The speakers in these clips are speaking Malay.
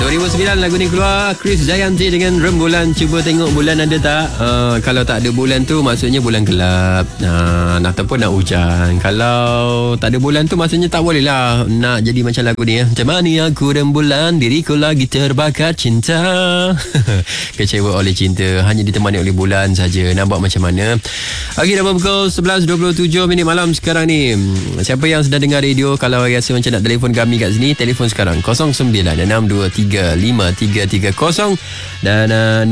2009 lagu ni keluar. Chris Jayanti dengan Rembulan. Cuba tengok bulan ada tak? Kalau tak ada bulan tu maksudnya bulan gelap. Ataupun nak hujan. Kalau tak ada bulan tu maksudnya tak boleh lah nak jadi macam lagu ni. Temani aku rembulan, diriku lagi terbakar cinta. Kecewa oleh cinta, hanya ditemani oleh bulan saja. Nak buat macam mana? Okey, dah pukul 11.27 minit malam sekarang ni. Siapa yang sedang dengar radio, kalau rasa macam nak telefon kami kat sini, telefon sekarang 09-623-5330 dan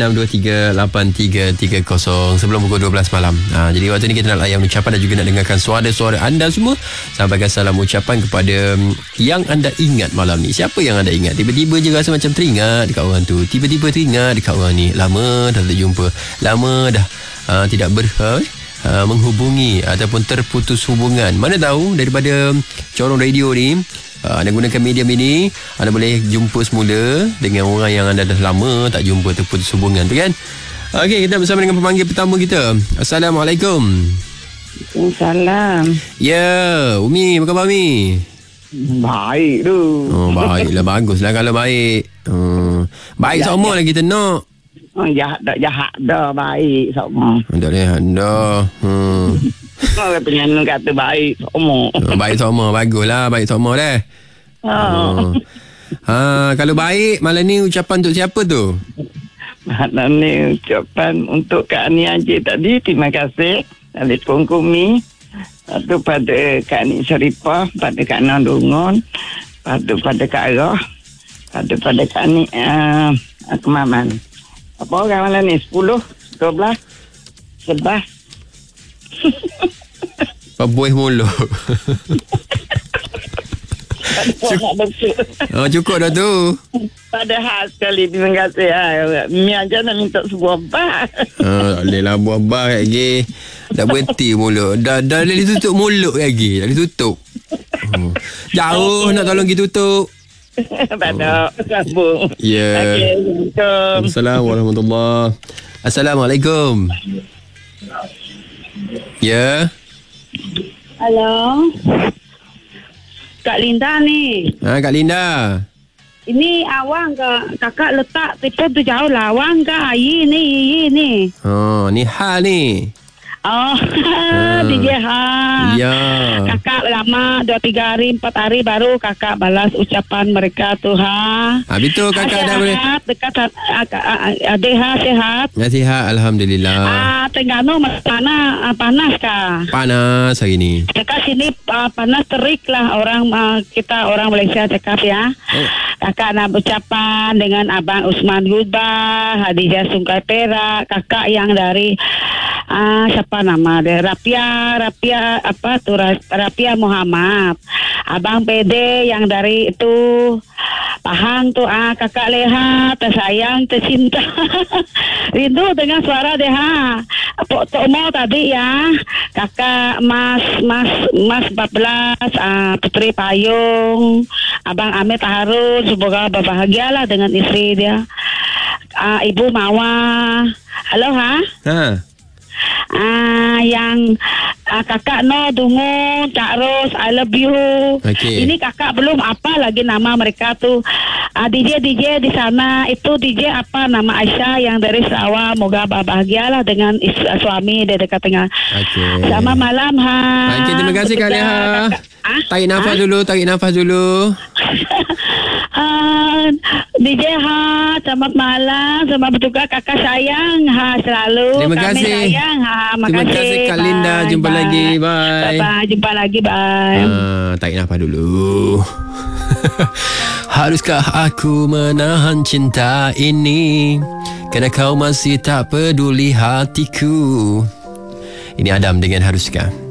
623-8330 sebelum pukul 12 malam. Jadi waktu ni kita nak layan ucapan dan juga nak dengarkan suara-suara anda semua. Sampaikan salam ucapan kepada yang anda ingat malam ni. Siapa yang anda ingat? Tiba-tiba je rasa macam teringat dekat orang tu. Tiba-tiba teringat dekat orang ni. Lama dah tak jumpa. Lama dah tidak menghubungi ataupun terputus hubungan. Mana tahu daripada corong radio ni, anda gunakan medium ini, anda boleh jumpa semula dengan orang yang anda dah lama tak jumpa, terputus hubungan tu kan. Okey, kita bersama dengan pemanggil pertama kita. Assalamualaikum. Waalaikumsalam. Ya, Umi, apa khabar Umi? Baik tu. Oh, baiklah, baguslah kalau baik. Baik semua lagi kita nak. Jahat dah baik semua. Tak lihat dah. Orang penyanyi kata baik semua. Baik semua, baguslah, baik semua dah. Kalau baik, malam ni ucapan untuk siapa tu? Malam ni ucapan untuk Kak Ani Haji tadi. Terima kasih. Telefon Kumi. Lepas pada Kak Ani Syarifah, pada Kak Nan Dungun, pada Kak Arah, pada Kak Ani Kemaman. Apa orang malam ni? 10, 12, 11. Pabuih mulut. Cukup dah tu. Padahal sekali terima kasih. Mi aja nak minta sebuah bah. Boleh lah buah bah lagi. Dah berhenti mulut. Dah ditutup mulut lagi. Dah ditutup. Jauh nak tolong kita tutup. Pada sambung. Ya. Assalamualaikum warahmatullahi. Assalamualaikum. Ya. Halo. Kak Linda ni. Kak Linda. Ini awang ke kakak letak telefon tu jauh lah. Awang ke Ayi ni. Oh, ni hal ni. Oh, DJ Ha. Ya. Kakak lama 2-3 hari 4 hari baru kakak balas ucapan mereka tu Ha. Betul kakak dah boleh. Dekat adik Ha sihat. Ya sihat alhamdulillah. Terengganu mana panas kah? Panas hari ni. Dekat sini panas terik lah orang kita orang Malaysia cakap ya. Kakak nak ucapan dengan Abang Usman Gubah, Hadijah Sungkai Perak, kakak yang dari siapa nama dia? Rapia Muhammad. Abang PD yang dari itu Pahang tu kakak Leha, tersayang, tercinta. Rindu dengan suara dia. Tok Mo tadi ya. Kakak Mas 14, Putri Payung, Abang Amit Harun, semoga berbahagialah dengan istri dia. Ibu Mawa. Halo Ha. Yang kakak No Dungun, Cak Ros, I love you. Ini kakak belum apa lagi nama mereka tu. DJ di sana itu DJ apa nama Aisyah yang dari Sarawak. Moga bahagialah dengan suami dia dekat tengah. Selamat malam Ha. Terima kasih Kak Leha. Tarik nafas dulu. DJ Ha, selamat malam. Selamat bertugas kakak sayang Ha selalu. Terima kasih. Kami sayang Ha. Terima kasih Kak Linda. Jumpa lagi. Bye. Jumpa lagi. Bye. Tarik nafas dulu. Haruskah aku menahan cinta ini kerana kau masih tak peduli hatiku? Ini Adam dengan Haruskah.